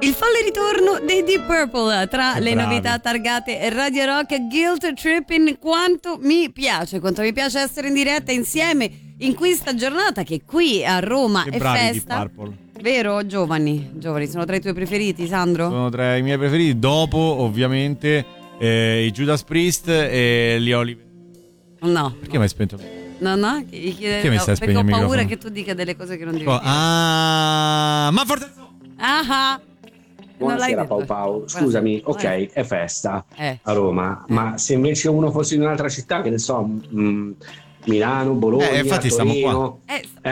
Il folle ritorno dei Deep Purple tra le bravi. novità targate Radio Rock. Guilt Tripping, quanto mi piace essere in diretta insieme in questa giornata che qui a Roma Che è bravi festa. Deep Purple. Vero? Giovani, sono tra i tuoi preferiti, Sandro? Sono tra i miei preferiti, dopo ovviamente i Judas Priest e gli Oliver. No. Perché mi hai spento? No, Perché mi stai perché spegnendo ho il paura microfono? che tu dica delle cose che non devi Oh, dire. ma forse Ah. Non l'hai Buonasera detto. Pau, scusami, Buonasera. ok, è festa Eh. a Roma, ma se invece uno fosse in un'altra città, che ne so, Milano, Bologna, infatti stiamo Torino,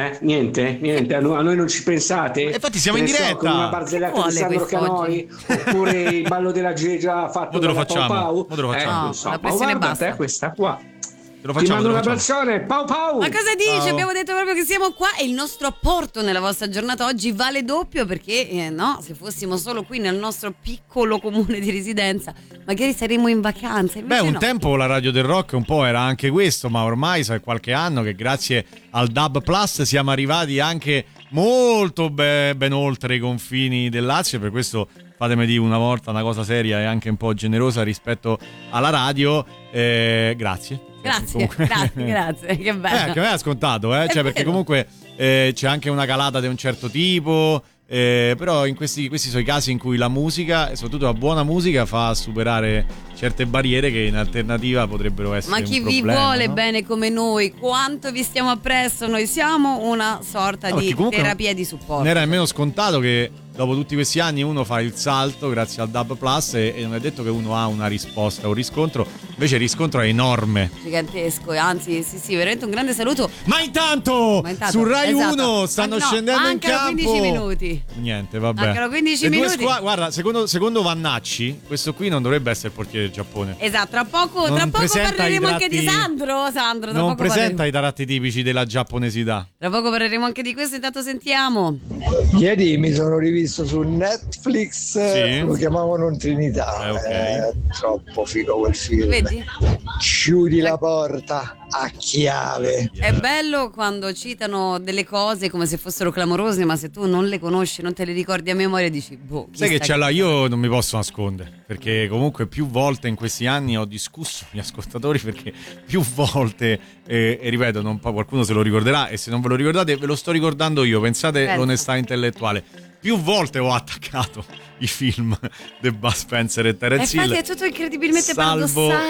niente, a noi non ci pensate? Infatti siamo Che in ne so, diretta. con una barzelletta Che di vuole Sandro quest'oggi? Canoi, oppure il ballo della Gegia fatto Mo te lo da facciamo, Pau mo te lo facciamo. non so, la Pau, pressione guarda basta. te questa qua. te lo Ti facciamo, mando te lo un facciamo. abbraccione, Pau! Ma cosa dici? Ciao. Abbiamo detto proprio che siamo qua e il nostro apporto nella vostra giornata oggi vale doppio perché se fossimo solo qui nel nostro piccolo comune di residenza magari saremmo in vacanza. Beh, un tempo la radio del rock un po' era anche questo, ma ormai sa qualche anno che grazie al DAB Plus siamo arrivati anche molto ben oltre i confini del Lazio, per questo fatemi dire una volta una cosa seria e anche un po' generosa rispetto alla radio. Grazie. Comunque. Grazie, che bello. Che non è scontato, cioè, perché vero. comunque c'è anche una calata di un certo tipo, però in questi sono i casi in cui la musica, e soprattutto la buona musica, fa superare certe barriere che in alternativa potrebbero essere Ma chi un vi problema, vuole no? bene come noi, quanto vi stiamo appresso, noi siamo una sorta No, di perché comunque terapia di supporto. Non era nemmeno scontato che dopo tutti questi anni uno fa il salto grazie al DAB Plus e non è detto che uno ha una risposta, un riscontro, invece il riscontro è enorme. Gigantesco, anzi sì, veramente un grande saluto. Ma intanto su Rai esatto. 1 stanno No, scendendo in mancano campo 15 minuti. Niente, vabbè. Mancano 15 Le due minuti. guarda, secondo Vannacci, questo qui non dovrebbe essere il portiere del Giappone. Esatto, tra poco presenta parleremo i anche di tratti- Sandro, tra Non poco presenta i tratti tipici della giapponesità. Tra poco parleremo anche di questo, intanto sentiamo. Ieri mi sono rivisto su Netflix, Sì. lo chiamavano Trinità, Ok. è troppo figo quel film. Vedi? Chiudi la porta a chiave. È bello quando citano delle cose come se fossero clamorose, ma se tu non le conosci, non te le ricordi a memoria, dici boh. Sai che c'è là, io non mi posso nascondere, perché comunque più volte in questi anni ho discusso con gli ascoltatori, perché più volte, e ripeto, poi qualcuno se lo ricorderà, e se non ve lo ricordate ve lo sto ricordando io, pensate Pensa. l'onestà intellettuale. Più volte ho attaccato i film di Bud Spencer e Terence Hill. Infatti è tutto incredibilmente Salvo paradossale.